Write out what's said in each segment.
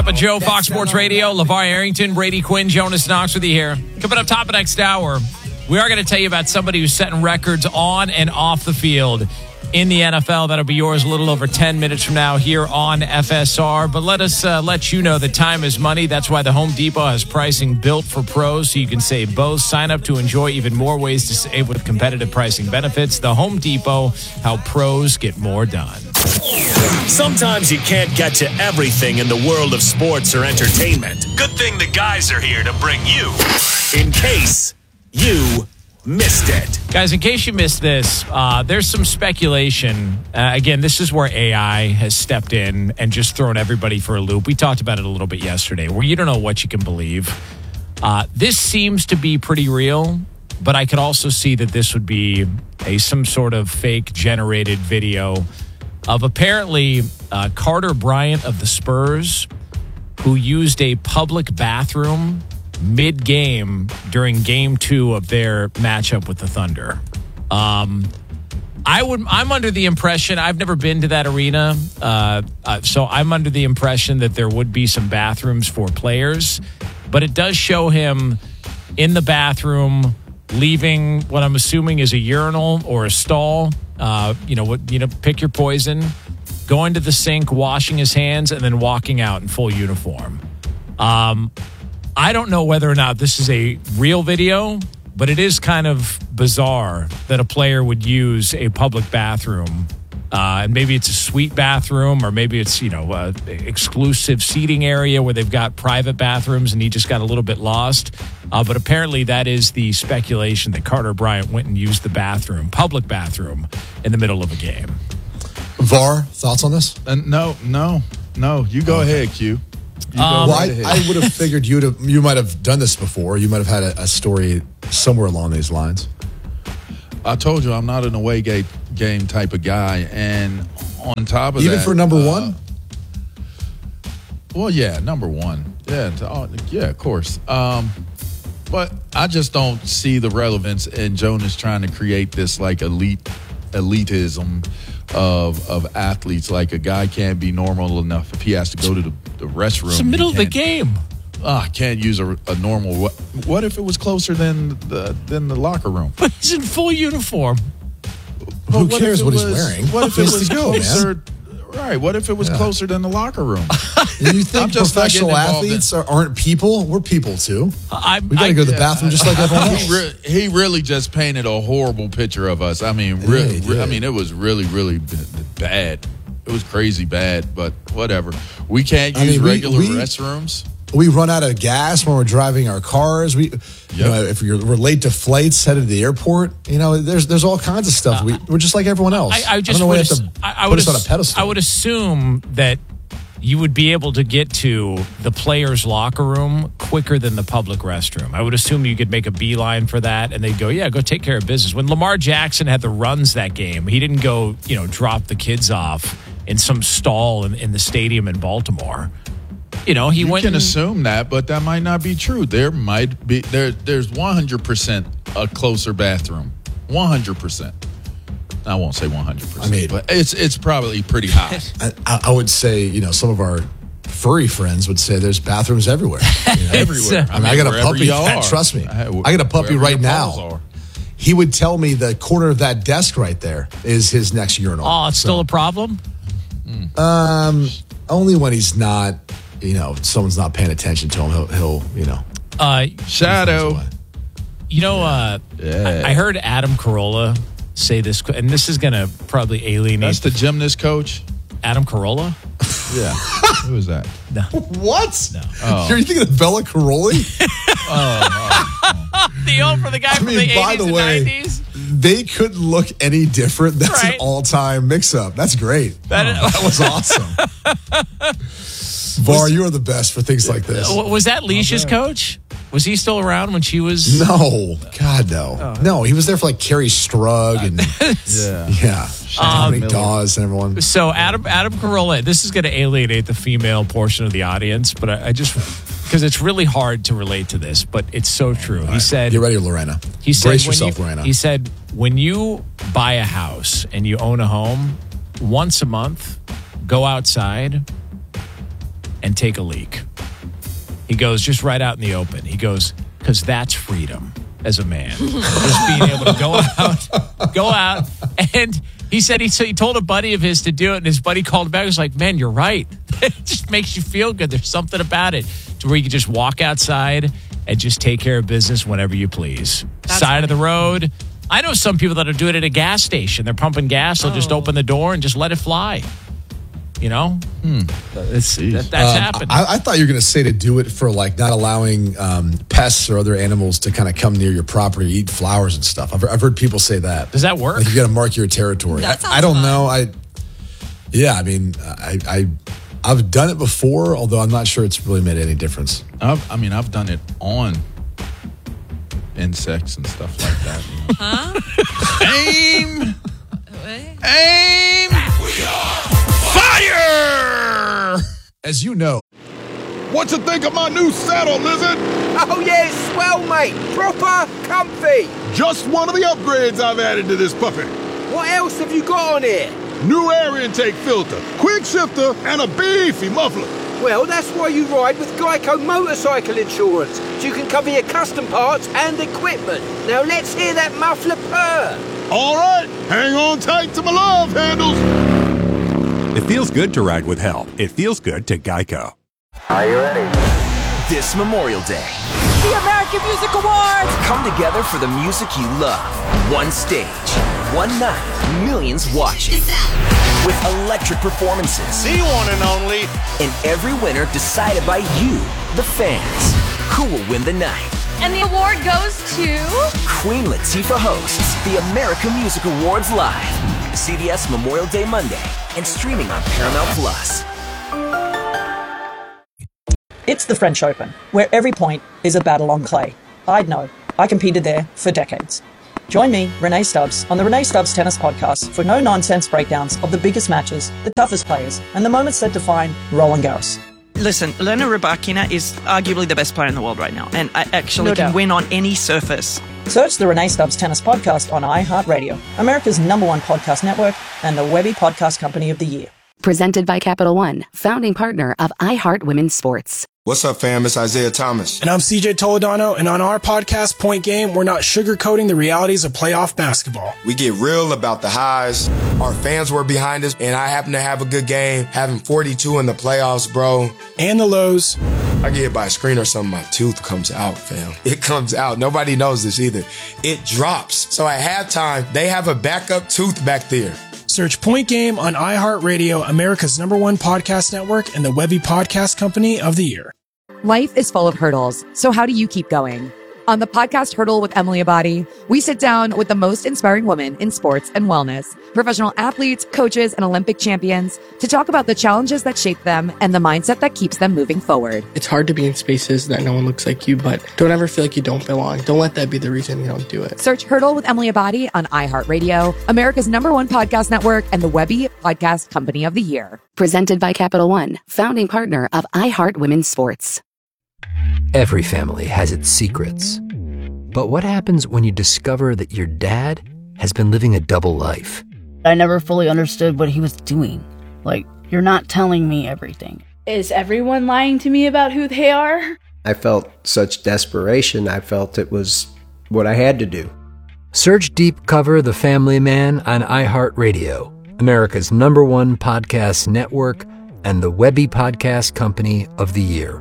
Cup of Joe, Fox Sports Radio. LeVar Arrington, Brady Quinn, Jonas Knox with you here. Coming up top of next hour, we are going to tell you about somebody who's setting records on and off the field in the NFL. That'll be yours a little over 10 minutes from now here on FSR. But let us let you know that time is money. That's why the Home Depot has pricing built for pros, so you can save both. Sign up to enjoy even more ways to save with competitive pricing benefits. The Home Depot, how pros get more done. Sometimes you can't get to everything in the world of sports or entertainment. Good thing the guys are here to bring you in case you missed it. Guys, in case you missed this, there's some speculation. Again, this is where AI has stepped in and just thrown everybody for a loop. We talked about it a little bit yesterday, where you don't know what you can believe. This seems to be pretty real, but I could also see that this would be some sort of fake generated video of apparently Carter Bryant of the Spurs, who used a public bathroom mid-game during Game 2 of their matchup with the Thunder. I'm under the impression, I've never been to that arena, so I'm under the impression that there would be some bathrooms for players, but it does show him in the bathroom leaving what I'm assuming is a urinal or a stall. Pick your poison, going to the sink, washing his hands, and then walking out in full uniform. I don't know whether or not this is a real video, but it is kind of bizarre that a player would use a public bathroom. And maybe it's a suite bathroom, or maybe it's, exclusive seating area where they've got private bathrooms and he just got a little bit lost. But apparently that is the speculation that Carter Bryant went and used the public bathroom in the middle of a game. VAR, thoughts on this? No. You go ahead, Q. I would have figured you might have done this before. You might have had a story somewhere along these lines. I told you I'm not an away game type of guy, and on top of even that, for number one. Well, yeah, number one, yeah, of course. But I just don't see the relevance in Jonas trying to create this like elitism of athletes. Like a guy can't be normal enough if he has to go to the restroom. It's the middle of the game. I can't use a normal. What if it was closer than the locker room? But he's in full uniform. Who cares what he's wearing? What if it was closer? Right. What if it was closer than the locker room? You think professional athletes aren't people? We're people too. We got to go to the bathroom just like everyone else. He really just painted a horrible picture of us. I mean, it was really, really bad. It was crazy bad, but whatever. We can't use regular restrooms. We run out of gas when we're driving our cars. If we're late to flights headed to the airport, there's all kinds of stuff. We're just like everyone else. I don't know why you have to put us on a pedestal. I would assume that you would be able to get to the players' locker room quicker than the public restroom. I would assume you could make a beeline for that, and they'd go, go take care of business. When Lamar Jackson had the runs that game, he didn't go, drop the kids off in some stall in the stadium in Baltimore. You can assume that, but that might not be true. There might be there's 100% a closer bathroom. 100%. I won't say 100%. But it's probably pretty high. I would say, some of our furry friends would say there's bathrooms everywhere. Everywhere. I got a puppy. Trust me. I got a puppy right now. He would tell me the corner of that desk right there is his next urinal. Oh, it's still a problem? Only when he's not. Someone's not paying attention to him, he'll shadow. I heard Adam Carolla say this, and this is going to probably alienate. That's the gymnast coach? Adam Carolla? Yeah. Who is that? No. What? No. Oh. You're thinking of Bella Caroli? The guy from the 80s and 90s? They couldn't look any different. That's an all-time mix-up. That's great. That was awesome. VAR, you are the best for things like this. Was that Leisha's coach? Was he still around when she was? No. God, no. Oh. No, he was there for like Kerry Strug and Dominic Dawes and everyone. So Adam Carolla, this is going to alienate the female portion of the audience, but I just, because it's really hard to relate to this, but it's so true. He said, "Get ready, Lorena. Brace yourself, Lorena." He said, when you buy a house and you own a home, once a month, go outside and take a leak. He goes, just right out in the open. He goes, because that's freedom as a man. Just being able to go out. And he said he told a buddy of his to do it, and his buddy called him back. He was like, man, you're right. It just makes you feel good. There's something about it to where you can just walk outside and just take care of business whenever you please. That's Side funny. Of the road. I know some people that are doing it at a gas station. They're pumping gas. They'll just open the door and just let it fly. You know? That's happened. I thought you were going to say to do it for like not allowing pests or other animals to kind of come near your property, eat flowers and stuff. I've heard people say that. Does that work? Like you got to mark your territory. I don't know. I've done it before, although I'm not sure it's really made any difference. I've done it on insects and stuff like that. Huh? Aim! Fire! As you know. What you think of my new saddle, Lizard? Oh yeah, it's swell, mate. Proper comfy. Just one of the upgrades I've added to this puppy. What else have you got on here? New air intake filter, quick shifter, and a beefy muffler. Well, that's why you ride with Geico Motorcycle Insurance, so you can cover your custom parts and equipment. Now let's hear that muffler purr. All right, hang on tight to my love handles. It feels good to ride with help. It feels good to Geico. Are you ready? This Memorial Day, The American Music Awards! come together for the music you love. One stage, one night, millions watching. With electric performances. The one and only. And every winner decided by you, the fans. Who will win the night? And the award goes to... Queen Latifah hosts the American Music Awards live. CBS Memorial Day Monday and streaming on Paramount Plus. It's the French Open, where every point is a battle on clay. I'd know. I competed there for decades. Join me, Renee Stubbs, on the Renee Stubbs Tennis Podcast for no-nonsense breakdowns of the biggest matches, the toughest players, and the moments that define Roland Garros. Listen, Elena Rybakina is arguably the best player in the world right now, and I actually can win on any surface. Search the Renee Stubbs Tennis Podcast on iHeartRadio, America's #1 podcast network, and the Webby Podcast Company of the Year. Presented by Capital One, founding partner of iHeart Women's Sports. What's up, fam? It's Isaiah Thomas. And I'm CJ Toledano, and on our podcast, Point Game, we're not sugarcoating the realities of playoff basketball. We get real about the highs. Our fans were behind us, and I happen to have a good game, having 42 in the playoffs, bro. And the lows. I get hit by a screen or something, my tooth comes out, fam. It comes out. Nobody knows this either. It drops. So at halftime, they have a backup tooth back there. Search Point Game on iHeartRadio, America's #1 podcast network, and the Webby Podcast Company of the Year. Life is full of hurdles, so how do you keep going? On the podcast Hurdle with Emily Abadi, we sit down with the most inspiring women in sports and wellness, professional athletes, coaches, and Olympic champions to talk about the challenges that shape them and the mindset that keeps them moving forward. It's hard to be in spaces that no one looks like you, but don't ever feel like you don't belong. Don't let that be the reason you don't do it. Search Hurdle with Emily Abadi on iHeartRadio, America's #1 podcast network, and the Webby Podcast Company of the Year. Presented by Capital One, founding partner of iHeart Women's Sports. Every family has its secrets. But what happens when you discover that your dad has been living a double life? I never fully understood what he was doing. Like, you're not telling me everything. Is everyone lying to me about who they are? I felt such desperation. I felt it was what I had to do. Search Deep Cover The Family Man on iHeartRadio, America's #1 podcast network, and the Webby Podcast Company of the Year.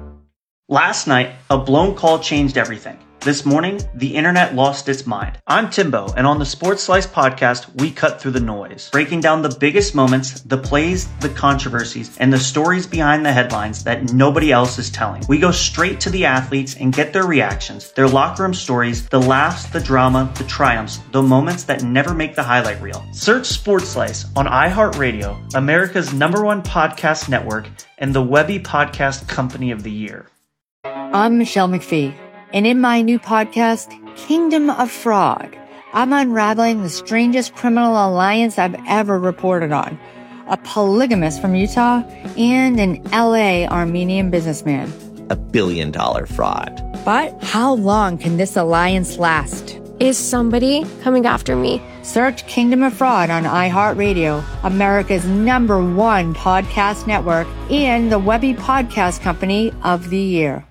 Last night, a blown call changed everything. This morning, the internet lost its mind. I'm Timbo, and on the Sports Slice podcast, we cut through the noise, breaking down the biggest moments, the plays, the controversies, and the stories behind the headlines that nobody else is telling. We go straight to the athletes and get their reactions, their locker room stories, the laughs, the drama, the triumphs, the moments that never make the highlight reel. Search Sports Slice on iHeartRadio, America's #1 podcast network, and the Webby Podcast Company of the Year. I'm Michelle McPhee, and in my new podcast, Kingdom of Frog, I'm unraveling the strangest criminal alliance I've ever reported on. A polygamist from Utah and an LA Armenian businessman. $1 billion fraud. But how long can this alliance last? Is somebody coming after me? Search Kingdom of Fraud on iHeartRadio, America's #1 podcast network, and the Webby Podcast Company of the Year.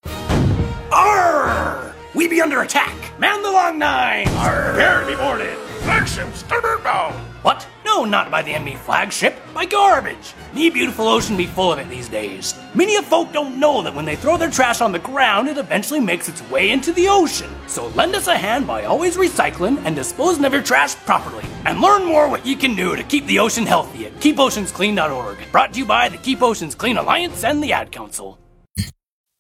Arr! We be under attack. Man the long nine. Arr! Prepare to be boarded. Flagship starboard bound. What? No, not by the enemy flagship. By garbage. Me beautiful ocean be full of it these days. Many of folk don't know that when they throw their trash on the ground, it eventually makes its way into the ocean. So lend us a hand by always recycling and disposing of your trash properly. And learn more what you can do to keep the ocean healthy at keepoceansclean.org. Brought to you by the Keep Oceans Clean Alliance and the Ad Council.